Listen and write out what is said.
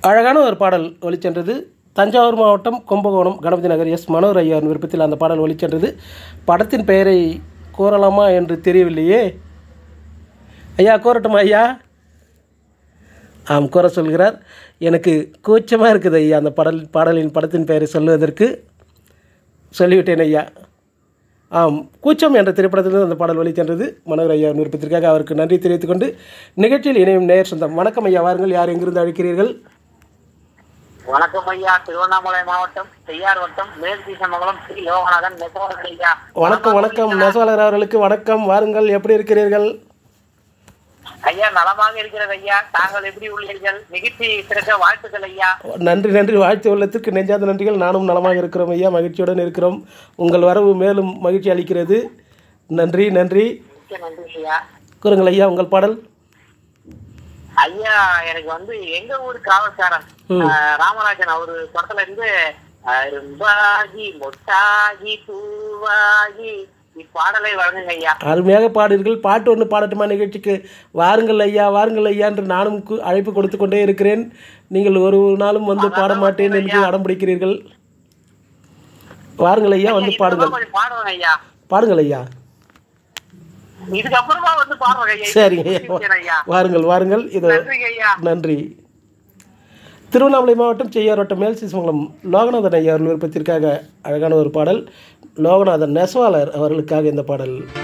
அழகான ஒரு பாடல் ஒலிச்சென்றது. தஞ்சாவூர் மாவட்டம் கும்பகோணம் கணபதி நகர் எஸ் மனோர் ஐயாவின் விருப்பத்தில் அந்த பாடல் ஒலிச்சென்றது. படத்தின் பெயரை கூறலாமா என்று தெரியவில்லையே. ஐயா கூறட்டுமா ஐயா? ஆம், கூற சொல்கிறார். எனக்கு கூச்சமாக இருக்குது ஐயா அந்த பாடலின் படத்தின் பெயரை சொல்வதற்கு. சொல்லிவிட்டேன் ஐயா. ஆம், கூச்சம் என்ற திரைப்படத்திலிருந்து அந்த பாடல் ஒலிச்சென்றது. மனோகர் ஐயா விருப்பத்திற்காக அவருக்கு நன்றி தெரிவித்துக் கொண்டு நிகழ்ச்சியில் இணையும் நேயர் சொந்தம். வணக்கம் ஐயா, வாருங்கள். யார் எங்கிருந்து அழைக்கிறீர்கள்? வணக்கம் ஐயா, திருவண்ணாமலை மாவட்டம் செய்யார் வட்டம் மேல்தீசமங்கலம் ஸ்ரீ லோகநாதன் நெசவாளர் ஐயா. வணக்கம் வணக்கம் நெசவாளர் அவர்களுக்கு வணக்கம். வாருங்கள், எப்படி இருக்கிறீர்கள்? ஐயா நலமாக இருக்கிறது ஐயா. தாங்கள் எப்படி உள்ளீர்கள்? நிகழ்ச்சி சிறக்க வாழ்த்துக்கள் ஐயா. நன்றி நன்றி. வாழ்த்து உள்ளத்திற்கு நெஞ்சாத நன்றிகள். நானும் நலமாக இருக்கிறோம் ஐயா, மகிழ்ச்சியுடன் இருக்கிறோம். உங்கள் வரவு மேலும் மகிழ்ச்சி அளிக்கிறது. நன்றி நன்றி. நன்றி ஐயா. கூறுங்கள் ஐயா உங்கள் பாடல். ஐயா எனக்கு எங்க ஊர் காவல்காரன் ராமராஜன் அவரு படத்துல இருந்து அரும்பாகி மொட்டாகி பூவாகி இப்பாடலை வழங்குங்க ஐயா. அருமையாக பாடுவீர்கள். பாட்டு ஒன்று பாடட்டுமா நிகழ்ச்சிக்கு? வாருங்கள் ஐயா, வாருங்கள் ஐயா என்று நானும் அழைப்பு கொடுத்து கொண்டே இருக்கிறேன். நீங்கள் ஒரு நாளும் பாட மாட்டேன் என்று அடம் பிடிக்கிறீர்கள். வாருங்கள் ஐயா, பாடுங்கள். பாடுவாங்க ஐயா. பாடுங்கள் ஐயா. இதுக்கப்புறமா பாடுவாங்க ஐயா. சரிங்க ஐயா, வாருங்கள் வாருங்கள். இதோ நன்றி. திருவண்ணாமலை மாவட்டம் செய்யார் வட்டம் மேல்சீசமங்கலம் லோகநாதன் ஐயா விருப்பத்திற்காக அழகான ஒரு பாடல். லோகநாதன் நெசவாளர் அவர்களுக்காக இந்த பாடல்.